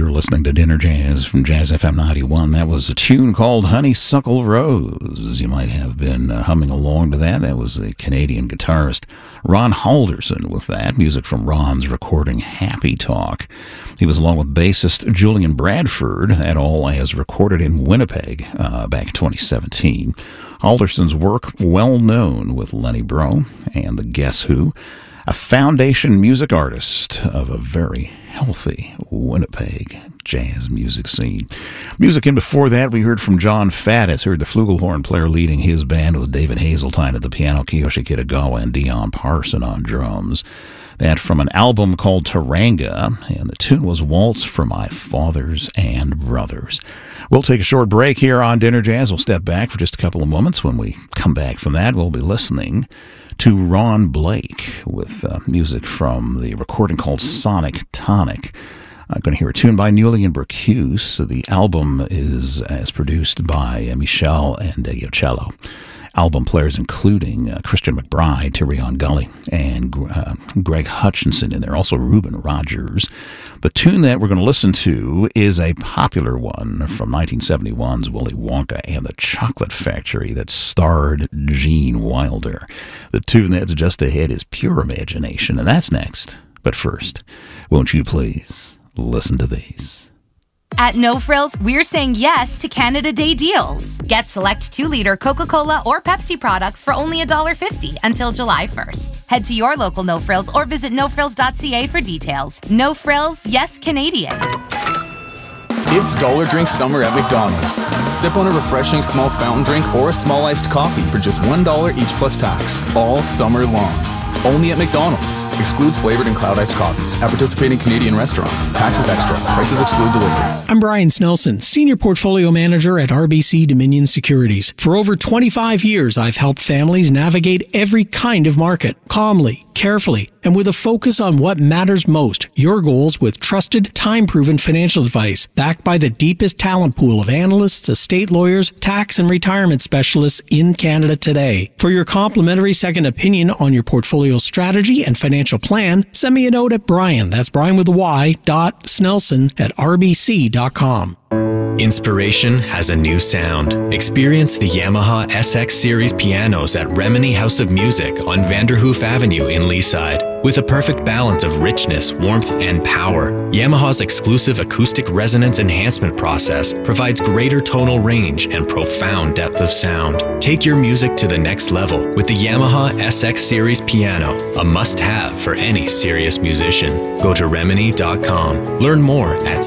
You're listening to Dinner Jazz from Jazz FM 91. That was a tune called Honeysuckle Rose. You might have been humming along to that. That was the Canadian guitarist Ron Halderson with that. Music from Ron's recording Happy Talk. He was along with bassist Julian Bradford. That all as recorded in Winnipeg back in 2017. Halderson's work well known with Lenny Breau and the Guess Who. A foundation music artist of a very healthy Winnipeg jazz music scene. Music in before that, we heard from John Faddis, heard the flugelhorn player leading his band with David Hazeltine at the piano, Kiyoshi Kitagawa, and Dion Parson on drums. That from an album called Taranga, and the tune was Waltz for My Fathers and Brothers. We'll take a short break here on Dinner Jazz. We'll step back for just a couple of moments. When we come back from that, we'll be listening to Ron Blake with music from the recording called Sonic Tonic. I'm going to hear a tune by Newley and Bercuse. The album is as produced by Michel and Iocello. Album players including Christian McBride, Tyrion Gully, and Greg Hutchinson in there, also Reuben Rogers. The tune that we're going to listen to is a popular one from 1971's Willy Wonka and the Chocolate Factory that starred Gene Wilder. The tune that's just ahead is Pure Imagination, and that's next. But first, won't you please listen to these? At No Frills, we're saying yes to Canada Day deals. Get select 2-liter Coca-Cola or Pepsi products for only $1.50 until July 1st. Head to your local No Frills or visit nofrills.ca for details. No Frills, yes Canadian. It's Dollar Drink Summer at McDonald's. Sip on a refreshing small fountain drink or a small iced coffee for just $1 each plus tax, all summer long. Only at McDonald's. Excludes flavored and cloud iced coffees. At participating Canadian restaurants. Taxes extra. Prices exclude delivery. I'm Brian Snelson, Senior Portfolio Manager at RBC Dominion Securities. For over 25 years, I've helped families navigate every kind of market, calmly, carefully, and with a focus on what matters most, your goals with trusted, time-proven financial advice, backed by the deepest talent pool of analysts, estate lawyers, tax and retirement specialists in Canada today. For your complimentary second opinion on your portfolio strategy and financial plan, send me a note at Brian, that's Brian with a Y, .Snelson at rbc.com. Inspiration has a new sound. Experience the Yamaha SX Series pianos at Remini House of Music on Vanderhoof Avenue in Leaside. With a perfect balance of richness, warmth, and power, Yamaha's exclusive acoustic resonance enhancement process provides greater tonal range and profound depth of sound. Take your music to the next level with the Yamaha SX Series piano, a must-have for any serious musician. Go to remini.com. Learn more at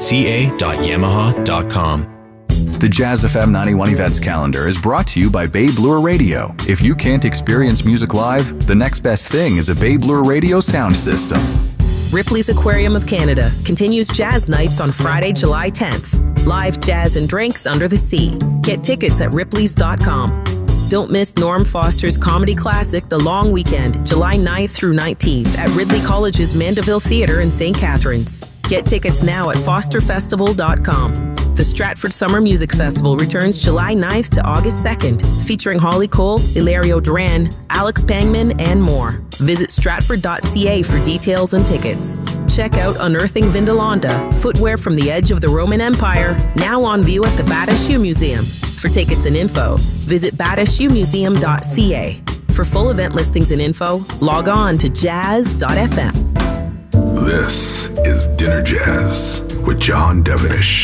ca.yamaha.com. The Jazz FM 91 events calendar is brought to you by Babe Lure Radio. If you can't experience music live, the next best thing is a Babe Lure Radio sound system. Ripley's Aquarium of Canada continues Jazz Nights on Friday, July 10th. Live jazz and drinks under the sea. Get tickets at ripleys.com. Don't miss Norm Foster's comedy classic, The Long Weekend, July 9th through 19th at Ridley College's Mandeville Theatre in St. Catharines. Get tickets now at fosterfestival.com. The Stratford Summer Music Festival returns July 9th to August 2nd, featuring Holly Cole, Ilario Duran, Alex Pangman, and more. Visit stratford.ca for details and tickets. Check out Unearthing Vindolanda, footwear from the edge of the Roman Empire, now on view at the Bata Shoe Museum. For tickets and info, visit batashoemuseum.ca. For full event listings and info, log on to jazz.fm. This is Dinner Jazz with John Devenish.